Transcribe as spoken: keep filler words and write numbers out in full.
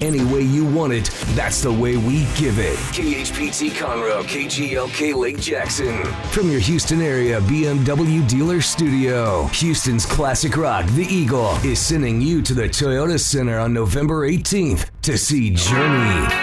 any way you want it, that's the way we give it. K H P T Conroe, K G L K Lake Jackson. From your Houston area B M W dealer studio, Houston's classic rock, The Eagle, is sending you to the Toyota Center on November eighteenth to see Journey.